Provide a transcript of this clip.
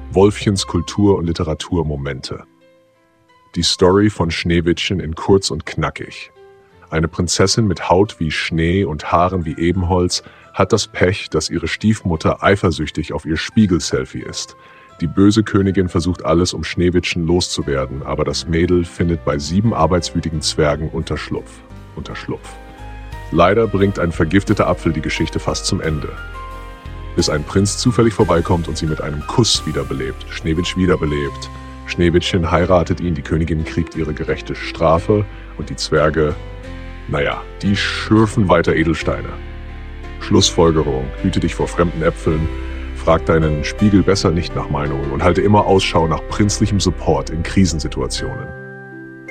Wolfchens Kultur- und Literaturmomente. Die Story von Schneewittchen in kurz und knackig. Eine Prinzessin mit Haut wie Schnee und Haaren wie Ebenholz hat das Pech, dass ihre Stiefmutter eifersüchtig auf ihr Spiegel-Selfie ist. Die böse Königin versucht alles, um Schneewittchen loszuwerden, aber das Mädel findet bei 7 arbeitswütigen Zwergen Unterschlupf. Leider bringt ein vergifteter Apfel die Geschichte fast zum Ende. Bis ein Prinz zufällig vorbeikommt und sie mit einem Kuss wiederbelebt. Schneewittchen wiederbelebt. Schneewittchen heiratet ihn, die Königin kriegt ihre gerechte Strafe und die Zwerge, die schürfen weiter Edelsteine. Schlussfolgerung: Hüte dich vor fremden Äpfeln, frag deinen Spiegel besser nicht nach Meinungen und halte immer Ausschau nach prinzlichem Support in Krisensituationen.